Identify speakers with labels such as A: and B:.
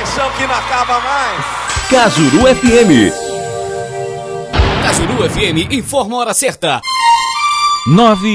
A: paixão que não acaba mais.
B: Cajuru FM.
C: Cajuru FM informa a hora certa.
B: 9